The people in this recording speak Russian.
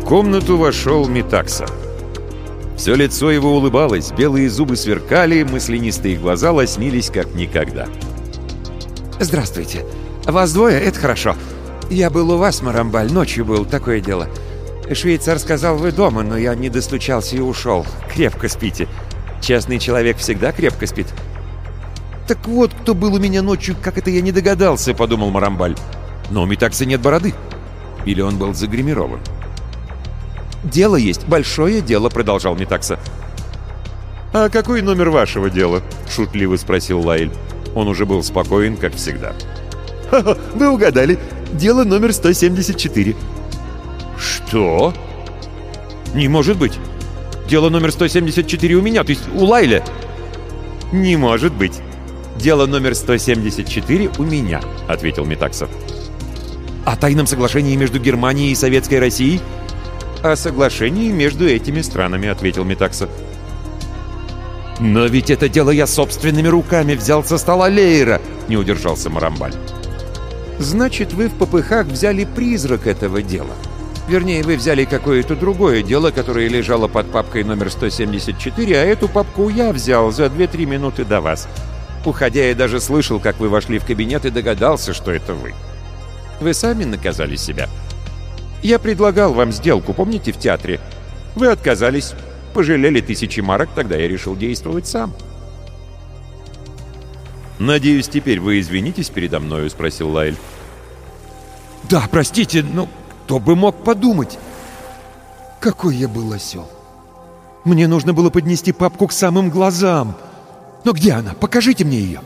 В комнату вошел Метакса. Все лицо его улыбалось, белые зубы сверкали, маслянистые глаза лоснились как никогда. «Здравствуйте. Вас двое? Это хорошо. Я был у вас, Марамбаль, ночью был, такое дело. Швейцар сказал, вы дома, но я не достучался и ушел. Крепко спите. Честный человек всегда крепко спит». «Так вот, кто был у меня ночью, как это я не догадался», — подумал Марамбаль. «Но у Метакса нет бороды. Или он был загримирован?» «Дело есть, большое дело», — продолжал Метакса. «А какой номер вашего дела?» — шутливо спросил Лаэль. Он уже был спокоен, как всегда. «Ха-ха, вы угадали. Дело номер 174». «Что? Не может быть. Дело номер 174 у меня, то есть у Лайля». «Не может быть. Дело номер 174 у меня», — ответил Метакса. «О тайном соглашении между Германией и Советской Россией?» «О соглашении между этими странами», — ответил Метакса. «Но ведь это дело я собственными руками взял со стола Лейера», — не удержался Марамбаль. «Значит, вы в попыхах взяли призрак этого дела. Вернее, вы взяли какое-то другое дело, которое лежало под папкой номер 174, а эту папку я взял за 2-3 минуты до вас. Уходя, я даже слышал, как вы вошли в кабинет и догадался, что это вы. Вы сами наказали себя. Я предлагал вам сделку, помните, в театре? Вы отказались, пожалели 1000 марок, тогда я решил действовать сам». «Надеюсь, теперь вы извинитесь передо мною?» — спросил Лаэль. «Да, простите, но кто бы мог подумать? Какой я был осел! Мне нужно было поднести папку к самым глазам. Но где она? Покажите мне ее!»